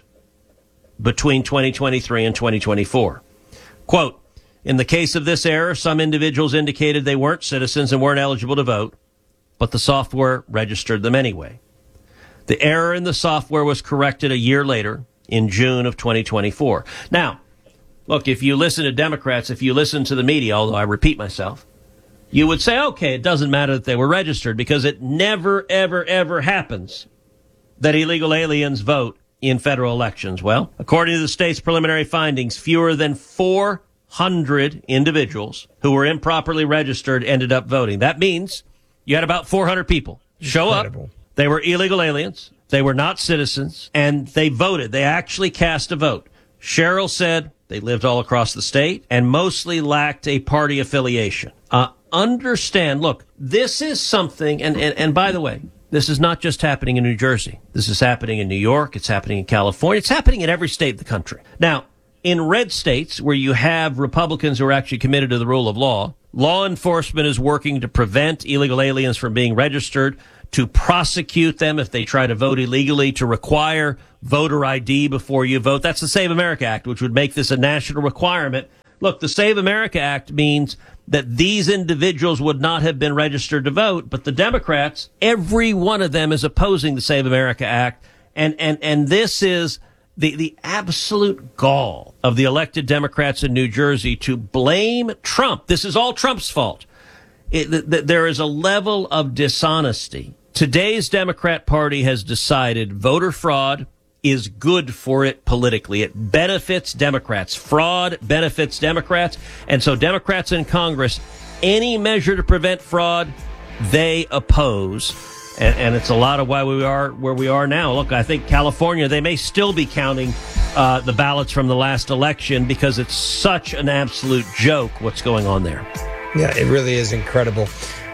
between twenty twenty-three and twenty twenty-four. Quote, in the case of this error, some individuals indicated they weren't citizens and weren't eligible to vote, but the software registered them anyway. The error in the software was corrected a year later in June of twenty twenty-four. Now, look, if you listen to Democrats, if you listen to the media, although I repeat myself, you would say, okay, it doesn't matter that they were registered because it never, ever, ever happens that illegal aliens vote in federal elections. Well, according to the state's preliminary findings, fewer than four hundred individuals who were improperly registered ended up voting. That means you had about four hundred people show Incredible. up. They were illegal aliens. They were not citizens, and they voted. They actually cast a vote. Cheryl said they lived all across the state and mostly lacked a party affiliation. Uh, understand, look, this is something, and, and, and by the way, this is not just happening in New Jersey. This is happening in New York. It's happening in California. It's happening in every state of the country. Now, in red states where you have Republicans who are actually committed to the rule of law, law enforcement is working to prevent illegal aliens from being registered, to prosecute them if they try to vote illegally, to require voter I D before you vote. That's the Save America Act, which would make this a national requirement. Look, the Save America Act means that these individuals would not have been registered to vote, but the Democrats, every one of them is opposing the Save America Act. And, and, and this is the, the absolute gall of the elected Democrats in New Jersey to blame Trump. This is all Trump's fault. It, th- th- there is a level of dishonesty. Today's Democrat Party has decided voter fraud is good for it politically. It benefits Democrats. Fraud benefits Democrats. And so Democrats in Congress, any measure to prevent fraud, they oppose. And, and it's a lot of why we are where we are now. Look, I think California, they may still be counting uh, the ballots from the last election because it's such an absolute joke what's going on there. Yeah, it really is incredible.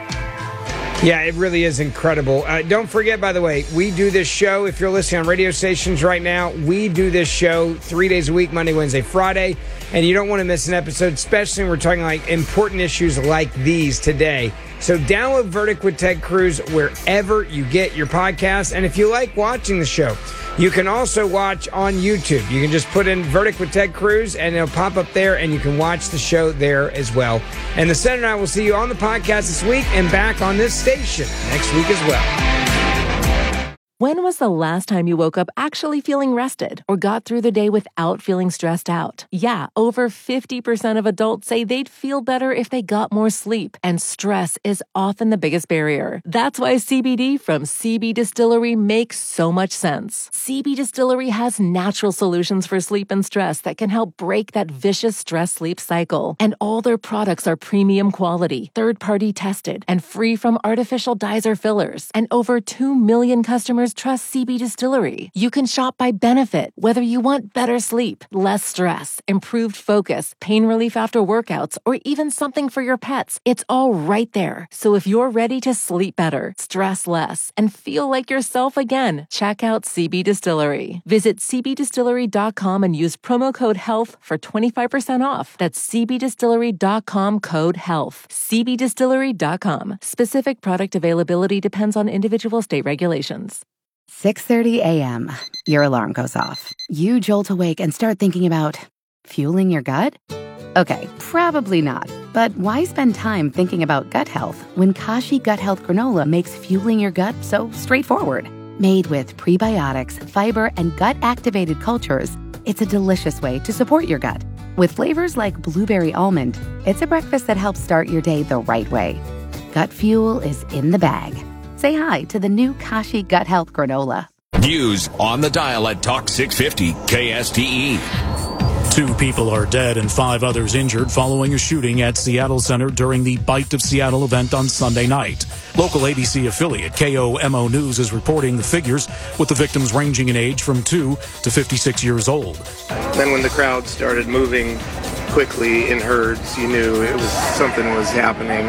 Yeah, it really is incredible. Uh, don't forget, by the way, we do this show. If you're listening on radio stations right now, we do this show three days a week, Monday, Wednesday, Friday. And you don't want to miss an episode, especially when we're talking like important issues like these today. So download Verdict with Ted Cruz wherever you get your podcast. And if you like watching the show, you can also watch on YouTube. You can just put in Verdict with Ted Cruz and it'll pop up there and you can watch the show there as well. And the Senator and I will see you on the podcast this week and back on this station next week as well. When was the last time you woke up actually feeling rested or got through the day without feeling stressed out? Yeah, over fifty percent of adults say they'd feel better if they got more sleep, and stress is often the biggest barrier. That's why C B D from C B Distillery makes so much sense. C B Distillery has natural solutions for sleep and stress that can help break that vicious stress-sleep cycle. And all their products are premium quality, third-party tested, and free from artificial dyes or fillers. And over two million customers trust C B Distillery. You can shop by benefit, whether you want better sleep, less stress, improved focus, pain relief after workouts, or even something for your pets. It's all right there. So if you're ready to sleep better, stress less, and feel like yourself again, check out C B Distillery. Visit c b distillery dot com and use promo code HEALTH for twenty-five percent off. That's c b distillery dot com code HEALTH. c b distillery dot com. Specific product availability depends on individual state regulations. six thirty a.m. Your alarm goes off. You jolt awake and start thinking about fueling your gut? Okay, probably not. But why spend time thinking about gut health when Kashi Gut Health Granola makes fueling your gut so straightforward? Made with prebiotics, fiber, and gut-activated cultures, it's a delicious way to support your gut. With flavors like blueberry almond, it's a breakfast that helps start your day the right way. Gut fuel is in the bag. Say hi to the new Kashi Gut Health Granola. News on the dial at Talk six fifty K S T E. Two people are dead and five others injured following a shooting at Seattle Center during the Bite of Seattle event on Sunday night. Local A B C affiliate K O M O News is reporting the figures, with the victims ranging in age from two to fifty-six years old. Then when the crowd started moving quickly in herds, you knew it was something was happening.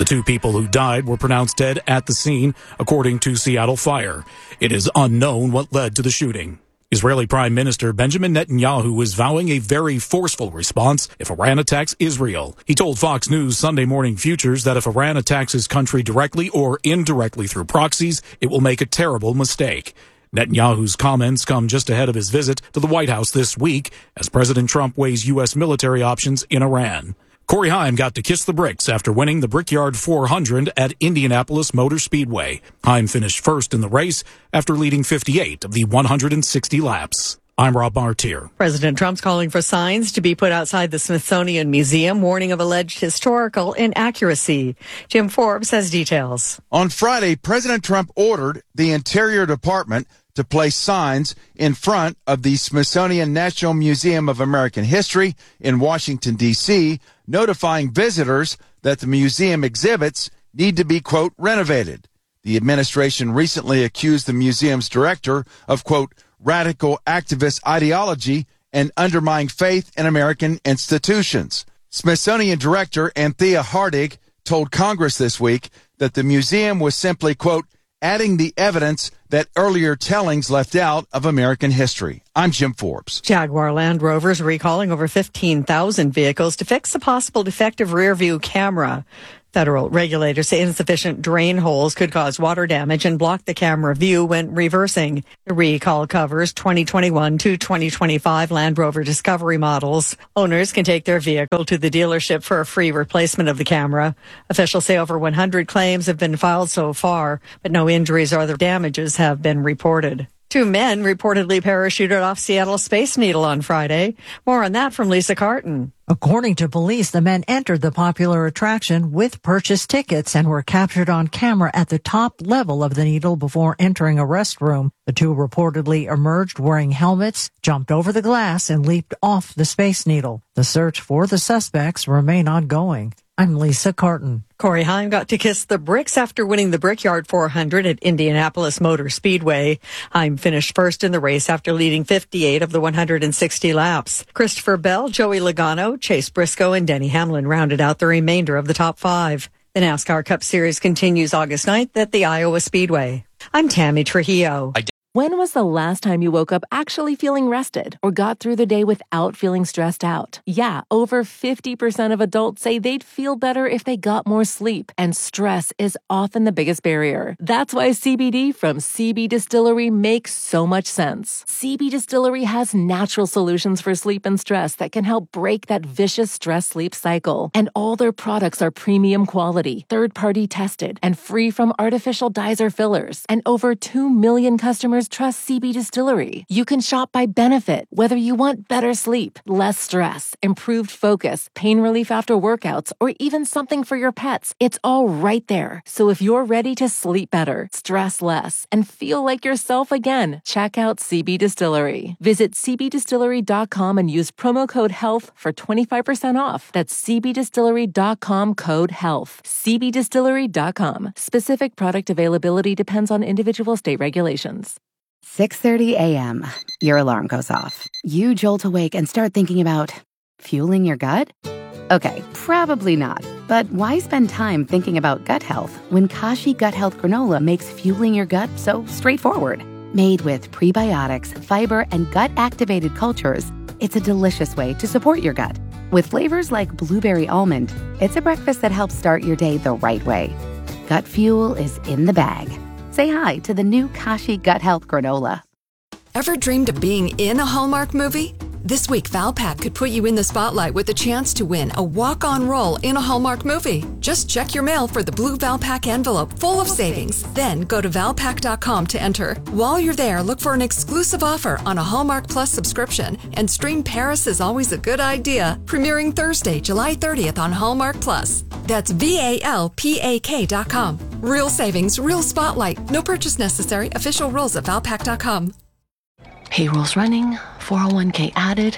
The two people who died were pronounced dead at the scene, according to Seattle Fire. It is unknown what led to the shooting. Israeli Prime Minister Benjamin Netanyahu is vowing a very forceful response if Iran attacks Israel. He told Fox News Sunday Morning Futures that if Iran attacks his country directly or indirectly through proxies, it will make a terrible mistake. Netanyahu's comments come just ahead of his visit to the White House this week as President Trump weighs U S military options in Iran. Corey Haim got to kiss the bricks after winning the Brickyard four hundred at Indianapolis Motor Speedway. Haim finished first in the race after leading fifty-eight of the one hundred sixty laps. I'm Rob Martier. President Trump's calling for signs to be put outside the Smithsonian Museum, warning of alleged historical inaccuracy. Jim Forbes has details. On Friday, President Trump ordered the Interior Department to place signs in front of the Smithsonian National Museum of American History in Washington, D C, notifying visitors that the museum exhibits need to be, quote, renovated. The administration recently accused the museum's director of, quote, radical activist ideology and undermining faith in American institutions. Smithsonian Director Anthea Hardig told Congress this week that the museum was simply, quote, adding the evidence that earlier tellings left out of American history. I'm Jim Forbes. Jaguar Land Rover's recalling over fifteen thousand vehicles to fix a possible defective rear-view camera. Federal regulators say insufficient drain holes could cause water damage and block the camera view when reversing. The recall covers twenty twenty-one to twenty twenty-five Land Rover Discovery models. Owners can take their vehicle to the dealership for a free replacement of the camera. Officials say over one hundred claims have been filed so far, but no injuries or other damages have been reported. Two men reportedly parachuted off Seattle Space Needle on Friday. More on that from Lisa Carton. According to police, the men entered the popular attraction with purchased tickets and were captured on camera at the top level of the Needle before entering a restroom. The two reportedly emerged wearing helmets, jumped over the glass, and leaped off the Space Needle. The search for the suspects remain ongoing. I'm Lisa Carton. Corey Haim got to kiss the bricks after winning the Brickyard four hundred at Indianapolis Motor Speedway. Haim finished first in the race after leading fifty-eight of the one hundred sixty laps. Christopher Bell, Joey Logano, Chase Briscoe, and Denny Hamlin rounded out the remainder of the top five. The NASCAR Cup Series continues August ninth at the Iowa Speedway. I'm Tammy Trujillo. When was the last time you woke up actually feeling rested or got through the day without feeling stressed out? Yeah, over fifty percent of adults say they'd feel better if they got more sleep, and stress is often the biggest barrier. That's why C B D from C B Distillery makes so much sense. C B Distillery has natural solutions for sleep and stress that can help break that vicious stress-sleep cycle. And all their products are premium quality, third-party tested, and free from artificial dyes or fillers. And over two million customers trust C B Distillery. You can shop by benefit, whether you want better sleep, less stress, improved focus, pain relief after workouts, or even something for your pets. It's all right there. So if you're ready to sleep better, stress less, and feel like yourself again, check out C B Distillery. Visit c b distillery dot com and use promo code HEALTH for twenty-five percent off. That's c b distillery dot com code HEALTH. c b distillery dot com. Specific product availability depends on individual state regulations. six thirty a.m. Your alarm goes off. You jolt awake and start thinking about fueling your gut? Okay, probably not. But why spend time thinking about gut health when Kashi Gut Health Granola makes fueling your gut so straightforward? Made with prebiotics, fiber, and gut-activated cultures, it's a delicious way to support your gut. With flavors like blueberry almond, it's a breakfast that helps start your day the right way. Gut fuel is in the bag. Say hi to the new Kashi Gut Health Granola. Ever dreamed of being in a Hallmark movie? This week, Valpak could put you in the spotlight with a chance to win a walk-on role in a Hallmark movie. Just check your mail for the blue Valpak envelope full of savings. Then go to valpak dot com to enter. While you're there, look for an exclusive offer on a Hallmark Plus subscription. And stream Paris is Always a Good Idea, premiering Thursday, July thirtieth on Hallmark Plus. That's V A L P A K dot com. Real savings, real spotlight. No purchase necessary. Official rules at valpak dot com. Payroll's running, four oh one k added.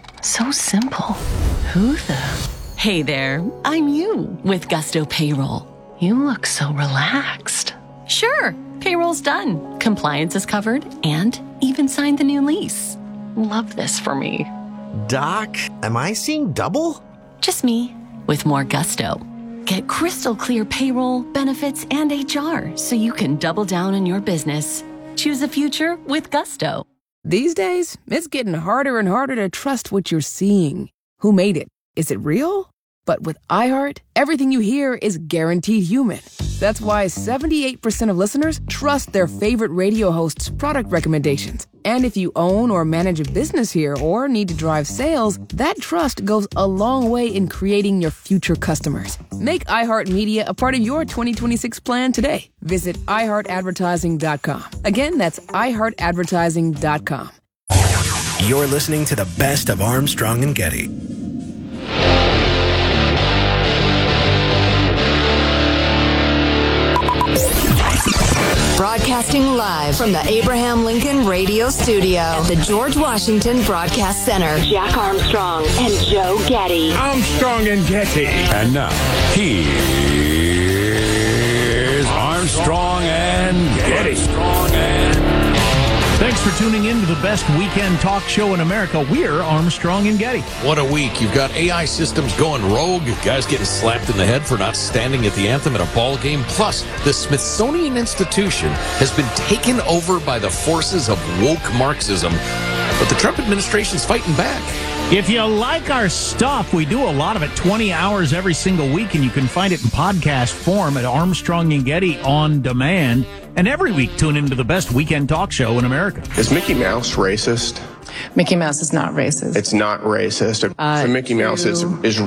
So simple. Who the? Hey there, I'm you with Gusto Payroll. You look so relaxed. Sure, payroll's done. Compliance is covered and even signed the new lease. Love this for me. Doc, am I seeing double? Just me with more gusto. Get crystal clear payroll, benefits, and H R so you can double down in your business. Choose a future with Gusto. These days, it's getting harder and harder to trust what you're seeing. Who made it? Is it real? But with iHeart, everything you hear is guaranteed human. That's why seventy-eight percent of listeners trust their favorite radio hosts' product recommendations. And if you own or manage a business here or need to drive sales, that trust goes a long way in creating your future customers. Make iHeartMedia a part of your twenty twenty-six plan today. Visit i heart advertising dot com. Again, that's i heart advertising dot com. You're listening to the best of Armstrong and Getty. Broadcasting live from the Abraham Lincoln Radio Studio at the George Washington Broadcast Center. Jack Armstrong and Joe Getty. Armstrong and Getty. And now, here's Armstrong and Getty. Armstrong and Thanks for tuning in to the best weekend talk show in America. We're Armstrong and Getty. What a week. You've got A I systems going rogue, guys getting slapped in the head for not standing at the anthem at a ball game. Plus, the Smithsonian Institution has been taken over by the forces of woke Marxism. But the Trump administration's fighting back. If you like our stuff, we do a lot of it twenty hours every single week, and you can find it in podcast form at Armstrong and Getty On Demand. And every week, tune into the best weekend talk show in America. Is Mickey Mouse racist? Mickey Mouse is not racist. It's not racist. Uh, so Mickey Mouse is, is